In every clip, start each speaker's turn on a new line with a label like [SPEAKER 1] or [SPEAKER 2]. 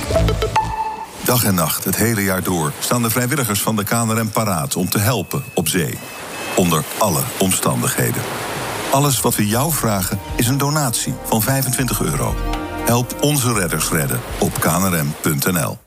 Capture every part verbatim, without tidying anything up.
[SPEAKER 1] Dag en nacht, het hele jaar door, staan de vrijwilligers van de K N R M paraat om te helpen op zee. Onder alle omstandigheden. Alles wat we jou vragen is een donatie van vijfentwintig euro. Help onze redders redden op k n r m punt n l.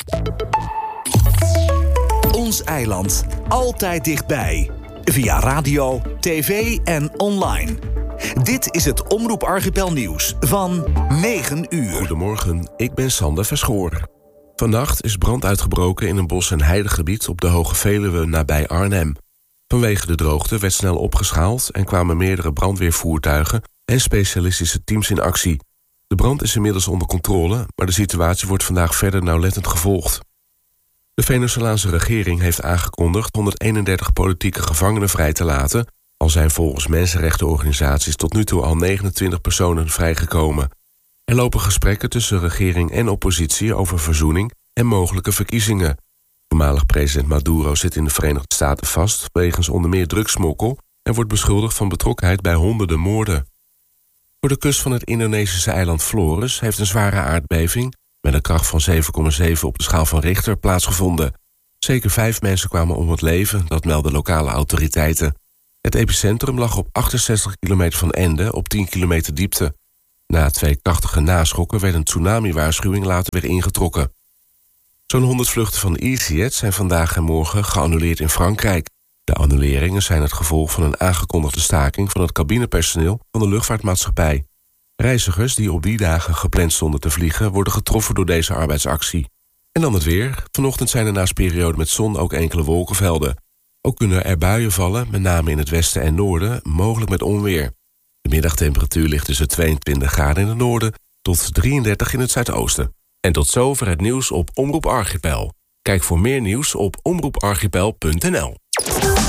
[SPEAKER 2] Ons eiland, altijd dichtbij. Via radio, tv en online. Dit is het Omroep Archipel Nieuws van negen uur.
[SPEAKER 3] Goedemorgen, ik ben Sander Verschoor. Vannacht is brand uitgebroken in een bos- en heidegebied op de Hoge Veluwe nabij Arnhem. Vanwege de droogte werd snel opgeschaald en kwamen meerdere brandweervoertuigen en specialistische teams in actie. De brand is inmiddels onder controle, maar de situatie wordt vandaag verder nauwlettend gevolgd. De Venezolaanse regering heeft aangekondigd honderdeenendertig politieke gevangenen vrij te laten, al zijn volgens mensenrechtenorganisaties tot nu toe al negenentwintig personen vrijgekomen. Er lopen gesprekken tussen regering en oppositie over verzoening en mogelijke verkiezingen. Voormalig president Maduro zit in de Verenigde Staten vast wegens onder meer drugsmokkel en wordt beschuldigd van betrokkenheid bij honderden moorden. Voor de kust van het Indonesische eiland Flores heeft een zware aardbeving met een kracht van zeven komma zeven op de schaal van Richter plaatsgevonden. Zeker vijf mensen kwamen om het leven, dat melden lokale autoriteiten. Het epicentrum lag op achtenzestig kilometer van Ende op tien kilometer diepte. Na twee krachtige naschokken werd een tsunami-waarschuwing later weer ingetrokken. Zo'n honderd vluchten van EasyJet zijn vandaag en morgen geannuleerd in Frankrijk. De annuleringen zijn het gevolg van een aangekondigde staking van het cabinepersoneel van de luchtvaartmaatschappij. Reizigers die op die dagen gepland stonden te vliegen worden getroffen door deze arbeidsactie. En dan het weer. Vanochtend zijn er naast perioden met zon ook enkele wolkenvelden. Ook kunnen er buien vallen, met name in het westen en noorden, mogelijk met onweer. De middagtemperatuur ligt tussen tweeëntwintig graden in het noorden tot drieëndertig in het zuidoosten. En tot zover het nieuws op Omroep Archipel. Kijk voor meer nieuws op omroep archipel punt n l.